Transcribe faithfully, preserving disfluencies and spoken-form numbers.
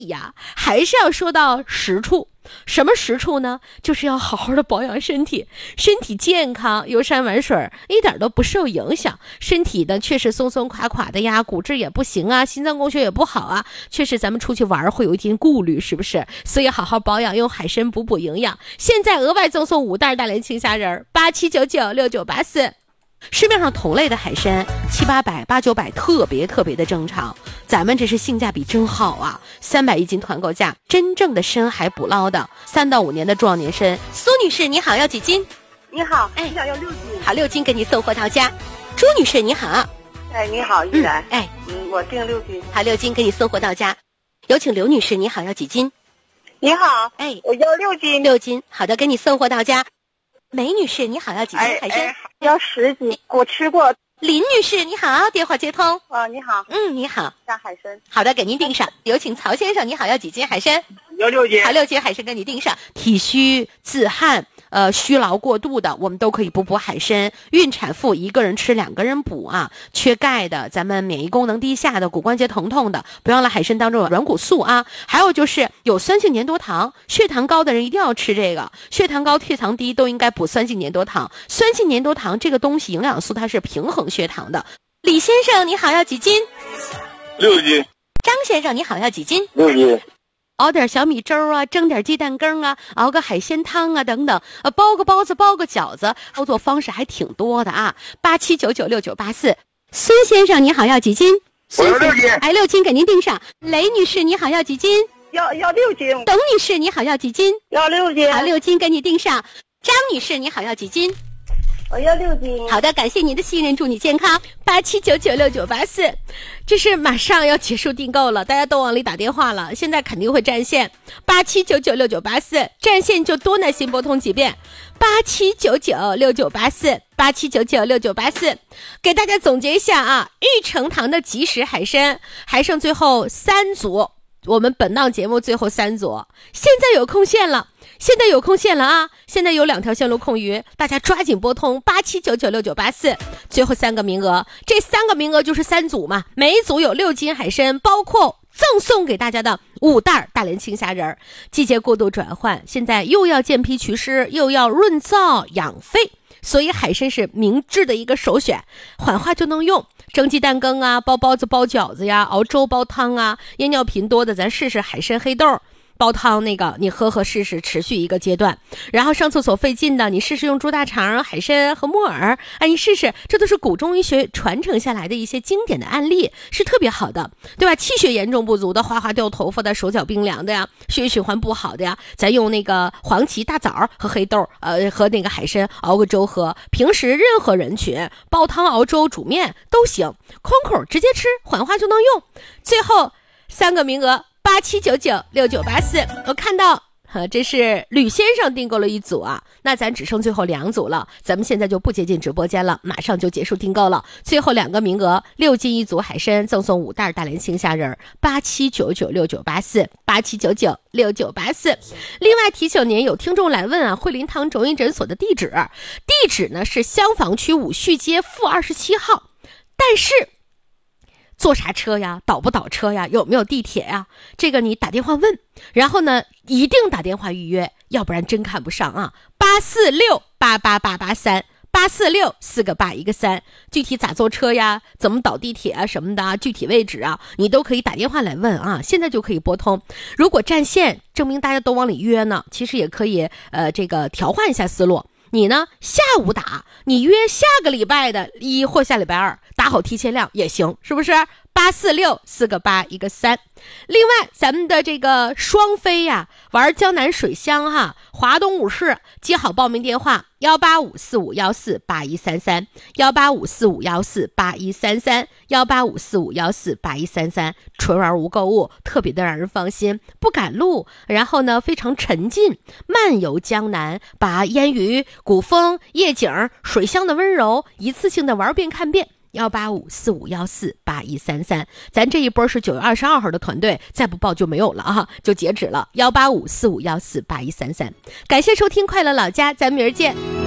呀，还是要说到实处。什么实处呢？就是要好好的保养身体，身体健康，游山玩水一点都不受影响。身体呢确实松松垮垮的呀，骨质也不行啊，心脏供血也不好啊，确实咱们出去玩会有一点顾虑，是不是？所以好好保养，用海参补补营养。现在额外赠送五袋大连青虾仁，八七九九六九八四。市面上同类的海参七八百八九百特别特别的正常，咱们这是性价比真好啊！三百一斤团购价，真正的深海捕捞的三到五年的壮年参。苏女士你好，要几斤？ 你好， 哎， 想要六斤。 好，六斤给你送货到家。朱女士你好， 哎，你好，依然、 嗯，哎， 嗯，我订六斤。 好，六斤给你送货到家。有请刘女士你好，要几斤？ 你好， 哎， 我要六斤。 六斤，好的，给你送货到家。梅女士你好，要几斤海参？ 哎哎，要十斤，我吃过。 林女士你好，电话接通。 啊，你好， 嗯，你好， 加海参。 好的，给您订上。有请曹先生你好，要几斤海参？ 要六斤。 好，六斤海参给你订上。体虚自汗呃虚劳过度的，我们都可以补补海参。孕产妇一个人吃两个人补啊。缺钙的，咱们免疫功能低下的，骨关节疼痛的，不要忘了海参当中有软骨素啊。还有就是有酸性粘多糖，血糖高的人一定要吃这个，血糖高血糖低都应该补酸性粘多糖。酸性粘多糖这个东西营养素它是平衡血糖的。李先生你好，要几斤？ 六斤。 张先生你好，要几斤？ 六斤。 熬点小米粥啊，蒸点鸡蛋羹啊，熬个海鲜汤啊，等等，呃，包个包子，包个饺子，操作方式还挺多的啊。八七九九六九八四，孙先生你好，要几斤？ 我要六斤。 哎，六斤给您订上。雷女士你好，要几斤？ 要要六斤。 董女士你好，要几斤？ 要六斤。 好，六斤给你订上。张女士你好，要几斤？ 我要六斤。 好的，感谢您的信任，祝你健康。八七九九六九八四，这是马上要结束订购了，大家都往里打电话了，现在肯定会占线。八七九九六九八四，占线就多耐心拨通几遍。八七九九六九八四，八七九九六九八四，给大家总结一下啊，玉成堂的即食海参还剩最后三组。我们本档节目最后三组，现在有空线了，现在有空线了啊！现在有两条线路空余，大家抓紧拨通八七九九六九八四，最后三个名额，这三个名额就是三组嘛，每一组有六斤海参，包括赠送给大家的五袋大连青虾仁。季节过度转换，现在又要健脾祛湿，又要润燥养肺，所以海参是明智的一个首选，缓化就能用。蒸鸡蛋羹啊，包包子包饺子呀，熬粥煲汤啊，夜尿频多的咱试试海参黑豆煲汤，那个你喝喝试试，持续一个阶段。然后上厕所费劲的，你试试用猪大肠、海参和木耳，哎，你试试，这都是古中医学传承下来的一些经典的案例，是特别好的，对吧？气血严重不足的，哗哗掉头发的，手脚冰凉的呀，血液循环不好的呀，咱用那个黄芪、大枣和黑豆，呃，和那个海参熬个粥喝。平时任何人群煲汤、熬粥、煮面都行，空口直接吃，缓化就能用。最后三个名额。八七九九六九八四，我看到，呃，这是吕先生订购了一组啊，那咱只剩最后两组了，咱们现在就不接进直播间了，马上就结束订购了，最后两个名额，六斤一组海参，赠送五袋大连青虾仁，八七九九六九八四，八七九九六九八四。另外提醒您，有听众来问啊，惠林堂中医诊所的地址，地址呢是香坊区五旭街负二十七号，但是。坐啥车呀？倒不倒车呀？有没有地铁呀？这个你打电话问，然后呢，一定打电话预约，要不然真看不上啊！八四六八八八八三，八四六四个八一个三，具体咋坐车呀？怎么倒地铁啊什么的啊？具体位置啊，你都可以打电话来问啊！现在就可以拨通。如果占线，证明大家都往里约呢，其实也可以呃这个调换一下思路。你呢下午打，你约下个礼拜的一或下礼拜二，打好提前量也行，是不是？八四六四个八一个三。另外咱们的这个双飞呀，玩江南水乡哈，华东五市，记好报名电话幺八五四五幺四八一三三，幺八五四五幺四八一三三，幺八五四五幺四八一三三。纯玩无购物，特别的让人放心，不赶路，然后呢非常沉浸，漫游江南，把烟雨、古风、夜景、水乡的温柔一次性的玩遍看遍。幺八五四五幺四八一三三，咱这一波是九月二十二号的团队，再不报就没有了啊，就截止了。幺八五四五幺四八一三三，感谢收听快乐老家，咱明儿见。